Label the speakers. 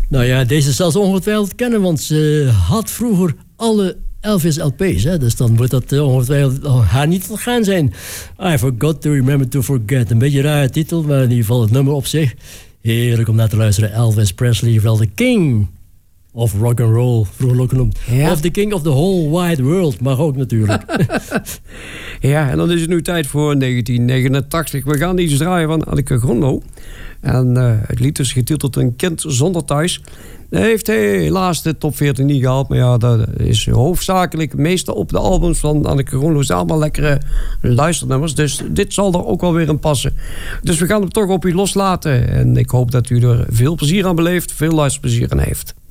Speaker 1: Nou ja, deze zal ze ongetwijfeld kennen, want ze had vroeger alle Elvis LP's. Hè? Dus dan moet dat ongetwijfeld haar niet ontgaan zijn. I Forgot to Remember to Forget. Een beetje een rare titel, maar in ieder geval het nummer op zich. Heerlijk om naar te luisteren. Elvis Presley, wel de king of rock and roll, vroeger ook genoemd. Ja. Of the king of the whole wide world, mag ook natuurlijk.
Speaker 2: Ja, en dan is het nu tijd voor 1989. We gaan iets draaien van Anneke Grunlo. En het lied is getiteld Een kind zonder thuis. Dat heeft helaas de top 40 niet gehaald. Maar ja, dat is hoofdzakelijk meestal op de albums van Anneke Grunlo. Het zijn allemaal lekkere luisternummers. Dus dit zal er ook wel weer in passen. Dus we gaan hem toch op u loslaten. En ik hoop dat u er veel plezier aan beleeft. Veel luisterplezier aan heeft.